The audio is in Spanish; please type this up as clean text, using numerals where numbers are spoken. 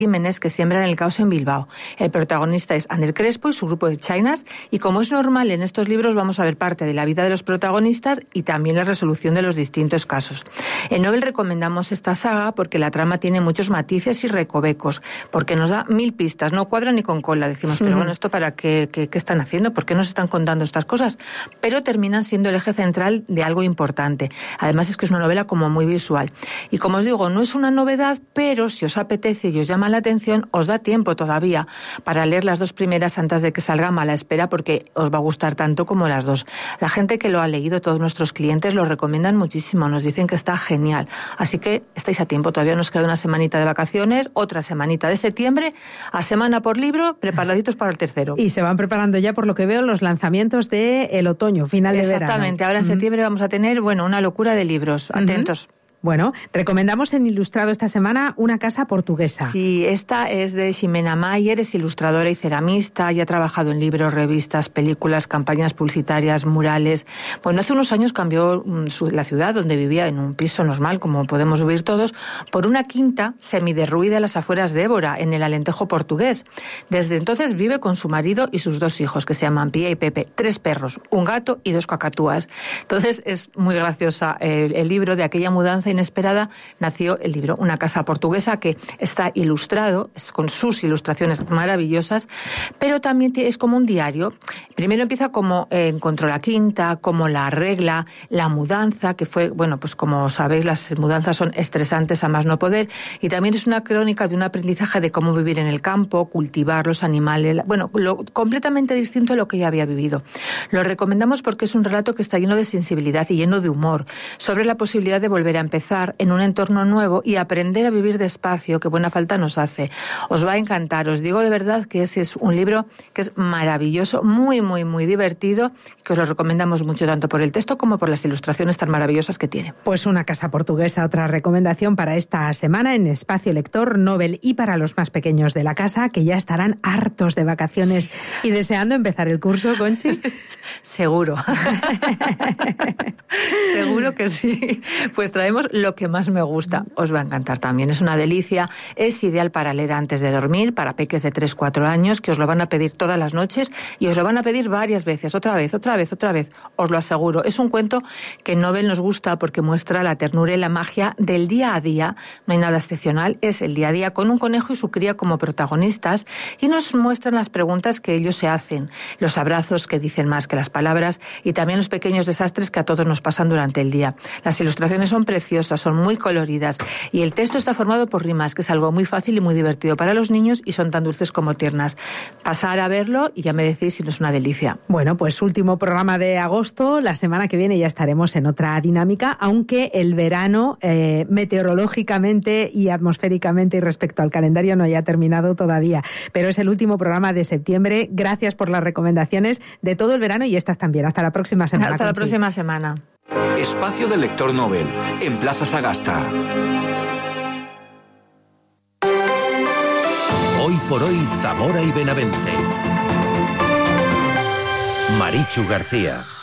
crímenes que siembran el caos en Bilbao. El protagonista es Ander Crespo y su grupo de Chinas, y como es normal en estos libros vamos a ver parte de la vida de los protagonistas y también la resolución de los distintos casos. En Nobel recomendamos esta saga porque la trama tiene muchos matices y recovecos, porque nos da 1000 pistas, no cuadra ni con cola, decimos, pero bueno, ¿esto para qué están haciendo? ¿Por qué nos están contando estas cosas? Pero terminan siendo el eje central de algo importante. Además es que es una novela como muy visual. Y como os digo, no es una novedad, pero si os apetece y os llama la atención, os da tiempo todavía para leer las 2 primeras antes de que salga Mala Espera, porque os va a gustar tanto como las 2. La gente que lo ha leído, todos nuestros clientes, lo recomiendan muchísimo, nos dicen que está genial. Así que estáis a tiempo, todavía nos queda una semanita de vacaciones, otra semanita de septiembre, a semana por libro, preparaditos para el tercero. Y se van preparando ya, por lo que veo, los lanzamientos del otoño, final de verano. Exactamente, ahora en septiembre vamos a tener, una locura de libros, atentos. Bueno, recomendamos en Ilustrado esta semana Una casa portuguesa. Sí, esta es de Ximena Mayer, es ilustradora y ceramista, y ha trabajado en libros, revistas, películas, campañas publicitarias, murales. Bueno, hace unos años cambió la ciudad donde vivía, en un piso normal, como podemos vivir todos, por una quinta semiderruida a las afueras de Évora, en el Alentejo portugués. Desde entonces vive con su marido y sus 2 hijos, que se llaman Pía y Pepe, 3 perros, un gato y 2 cacatúas. Entonces es muy graciosa el libro. De aquella mudanza inesperada nació el libro Una casa portuguesa, que está ilustrado, con sus ilustraciones maravillosas, pero también es como un diario. Primero empieza como encontró la quinta, cómo la arregla, la mudanza, que fue, pues como sabéis, las mudanzas son estresantes a más no poder, y también es una crónica de un aprendizaje de cómo vivir en el campo, cultivar los animales, completamente distinto a lo que ella había vivido. Lo recomendamos porque es un relato que está lleno de sensibilidad y lleno de humor, sobre la posibilidad de volver a empezar en un entorno nuevo y aprender a vivir despacio, que buena falta nos hace. Os va a encantar, os digo de verdad que ese es un libro que es maravilloso, muy, muy, muy divertido, que os lo recomendamos mucho, tanto por el texto como por las ilustraciones tan maravillosas que tiene. Pues Una casa portuguesa, otra recomendación para esta semana en Espacio Lector Nobel, y para los más pequeños de la casa, que ya estarán hartos de vacaciones y deseando empezar el curso, Conchi. Seguro. Seguro que sí. Pues traemos lo que más me gusta. Os va a encantar también. Es una delicia. Es ideal para leer antes de dormir, para peques de 3-4 años, que os lo van a pedir todas las noches y os lo van a pedir varias veces. Otra vez. Os lo aseguro. Es un cuento que en Nobel nos gusta porque muestra la ternura y la magia del día a día. No hay nada excepcional. Es el día a día con un conejo y su cría como protagonistas, y nos muestran las preguntas que ellos se hacen, los abrazos que dicen más que las palabras, y también los pequeños desastres que a todos nos pasan durante el día. Las ilustraciones son preciosas, son muy coloridas, y el texto está formado por rimas, que es algo muy fácil y muy divertido para los niños, y son tan dulces como tiernas. Pasar a verlo y ya me decís si no es una delicia. Bueno, pues último programa de agosto. La semana que viene ya estaremos en otra dinámica, aunque el verano meteorológicamente y atmosféricamente y respecto al calendario no haya terminado todavía, pero es el último programa de septiembre. Gracias por las recomendaciones de todo el verano y estas también. Hasta la próxima semana. Hasta la próxima semana. Espacio del Lector Nobel, en Plaza Sagasta. Hoy por hoy, Zamora y Benavente. Marichu García.